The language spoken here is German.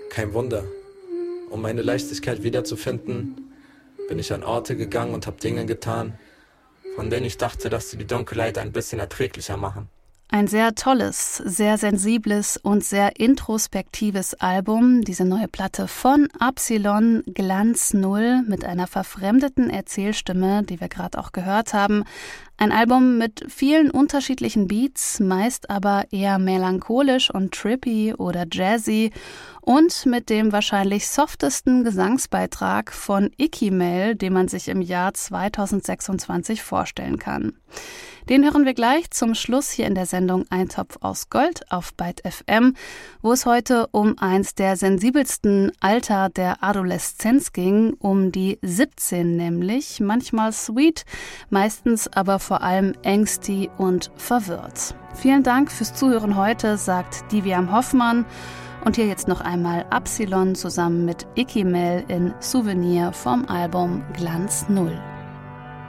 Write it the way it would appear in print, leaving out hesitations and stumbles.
Kein Wunder. Um meine Leichtigkeit wiederzufinden, bin ich an Orte gegangen und habe Dinge getan, von denen ich dachte, dass sie die Dunkelheit ein bisschen erträglicher machen. Ein sehr tolles, sehr sensibles und sehr introspektives Album, diese neue Platte von Absilon, Glanz Null, mit einer verfremdeten Erzählstimme, die wir gerade auch gehört haben. Ein Album mit vielen unterschiedlichen Beats, meist aber eher melancholisch und trippy oder jazzy und mit dem wahrscheinlich softesten Gesangsbeitrag von Ikimel, den man sich im Jahr 2026 vorstellen kann. Den hören wir gleich zum Schluss hier in der Sendung Ein Topf aus Gold auf Byte FM, wo es heute um eins der sensibelsten Alter der Adoleszenz ging, um die 17 nämlich, manchmal sweet, meistens aber vor allem ängstig und verwirrt. Vielen Dank fürs Zuhören heute, sagt Diviam Hoffmann. Und hier jetzt noch einmal Absilon zusammen mit Ikimel in Souvenir vom Album Glanz Null.